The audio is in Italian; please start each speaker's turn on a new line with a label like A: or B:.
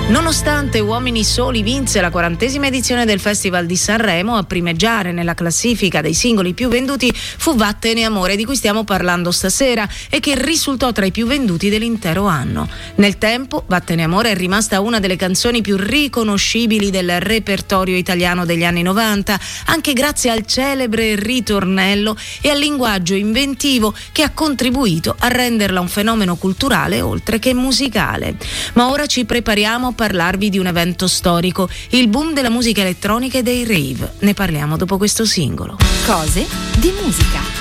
A: Nonostante Uomini Soli vinse la 40ª edizione del Festival di Sanremo, a primeggiare nella classifica dei singoli più venduti fu Vattene amore, di cui stiamo parlando stasera e che risultò tra i più venduti dell'intero anno. Nel tempo, Vattene amore è rimasta una delle canzoni più riconoscibili del repertorio italiano degli anni 90, anche grazie al celebre ritornello e al linguaggio inventivo che ha contribuito a renderla un fenomeno culturale oltre che musicale. Ma ora ci prepariamo a parlarvi di un evento storico, il boom della musica elettronica e dei rave. Ne parliamo dopo questo singolo.
B: Cose di musica.